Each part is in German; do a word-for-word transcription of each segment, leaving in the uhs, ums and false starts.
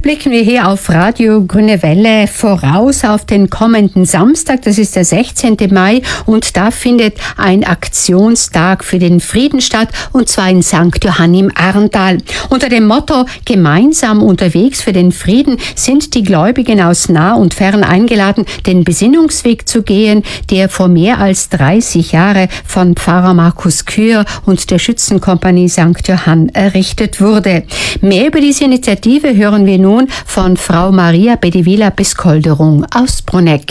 Blicken wir hier auf Radio Grüne Welle voraus auf den kommenden Samstag, das ist der sechzehnten Mai, und da findet ein Aktionstag für den Frieden statt, und zwar in Sankt Johann im Arntal. Unter dem Motto "Gemeinsam unterwegs für den Frieden" sind die Gläubigen aus nah und fern eingeladen, den Besinnungsweg zu gehen, der vor mehr als dreißig Jahren von Pfarrer Markus Kür und der Schützenkompanie Sankt Johann errichtet wurde. Mehr über diese Initiative hören wir nun von Frau Maria Bedivilla-Beskolderung aus Bruneck.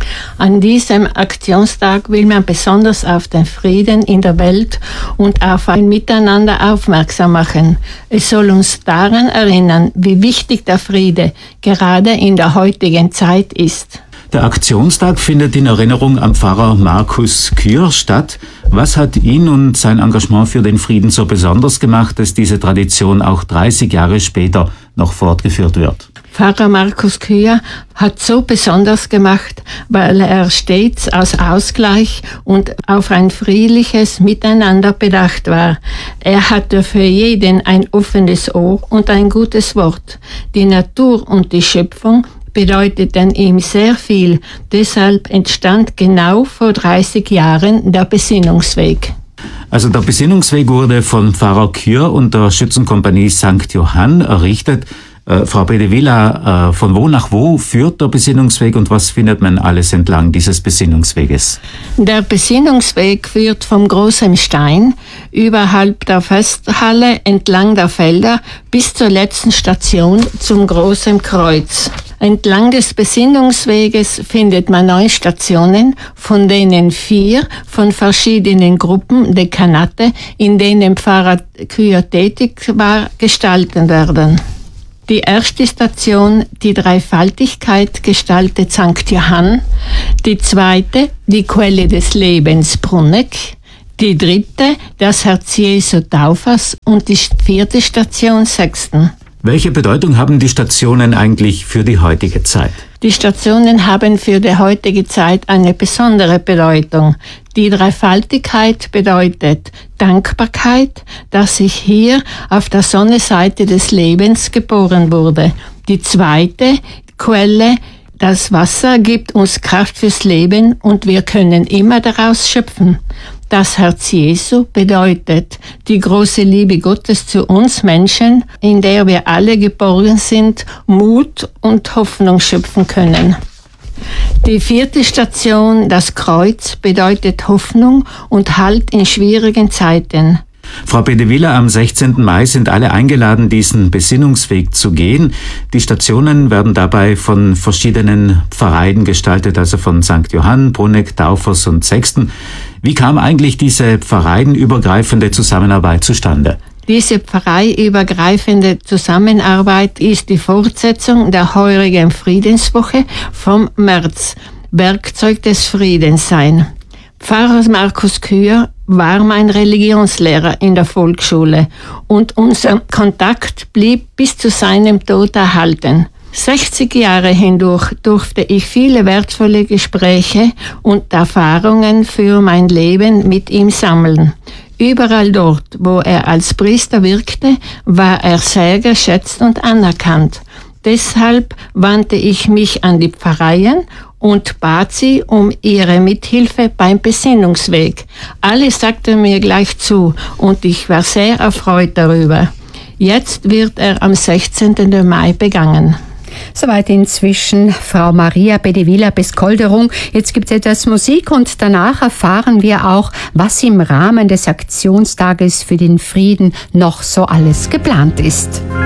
An diesem Aktionstag will man besonders auf den Frieden in der Welt und auf ein Miteinander aufmerksam machen. Es soll uns daran erinnern, wie wichtig der Friede gerade in der heutigen Zeit ist. Der Aktionstag findet in Erinnerung am Pfarrer Markus Kür statt. Was hat ihn und sein Engagement für den Frieden so besonders gemacht, dass diese Tradition auch dreißig Jahre später noch fortgeführt wird? Pfarrer Markus Kür hat so besonders gemacht, weil er stets aus Ausgleich und auf ein friedliches Miteinander bedacht war. Er hatte für jeden ein offenes Ohr und ein gutes Wort. Die Natur und die Schöpfung bedeuteten ihm sehr viel. Deshalb entstand genau vor dreißig Jahren der Besinnungsweg. Also der Besinnungsweg wurde von Pfarrer Kür und der Schützenkompanie Sankt Johann errichtet. Äh, Frau Bedivilla, äh, von wo nach wo führt der Besinnungsweg und was findet man alles entlang dieses Besinnungsweges? Der Besinnungsweg führt vom Großen Stein überhalb der Festhalle entlang der Felder bis zur letzten Station zum Großen Kreuz. Entlang des Besinnungsweges findet man neun Stationen, von denen vier von verschiedenen Gruppen Dekanate, in denen Pfarrer Kür tätig war, gestalten werden. Die erste Station, die Dreifaltigkeit, gestaltet Sankt Johann. Die zweite, die Quelle des Lebens, Bruneck. Die dritte, das Herz Jesu Taufers. Und die vierte Station, Sechsten. Welche Bedeutung haben die Stationen eigentlich für die heutige Zeit? Die Stationen haben für die heutige Zeit eine besondere Bedeutung. Die Dreifaltigkeit bedeutet Dankbarkeit, dass ich hier auf der Sonnenseite des Lebens geboren wurde. Die zweite Quelle, das Wasser gibt uns Kraft fürs Leben und wir können immer daraus schöpfen. Das Herz Jesu bedeutet die große Liebe Gottes zu uns Menschen, in der wir alle geborgen sind, Mut und Hoffnung schöpfen können. Die vierte Station, das Kreuz, bedeutet Hoffnung und Halt in schwierigen Zeiten. Frau Bedivilla, am sechzehnten Mai sind alle eingeladen, diesen Besinnungsweg zu gehen. Die Stationen werden dabei von verschiedenen Pfarreien gestaltet, also von Sankt Johann, Bruneck, Taufers und Sechsten. Wie kam eigentlich diese pfarreienübergreifende Zusammenarbeit zustande? Diese pfarreiübergreifende Zusammenarbeit ist die Fortsetzung der heurigen Friedenswoche vom März, Werkzeug des Friedens sein. Pfarrer Markus Kür war mein Religionslehrer in der Volksschule und unser Kontakt blieb bis zu seinem Tod erhalten. sechzig Jahre hindurch durfte ich viele wertvolle Gespräche und Erfahrungen für mein Leben mit ihm sammeln. Überall dort, wo er als Priester wirkte, war er sehr geschätzt und anerkannt. Deshalb wandte ich mich an die Pfarreien und bat sie um ihre Mithilfe beim Besinnungsweg. Alle sagten mir gleich zu und ich war sehr erfreut darüber. Jetzt wird er am sechzehnten Mai begangen. Soweit inzwischen Frau Maria Bedivilla-Beskolderung. Jetzt gibt es etwas Musik und danach erfahren wir auch, was im Rahmen des Aktionstages für den Frieden noch so alles geplant ist.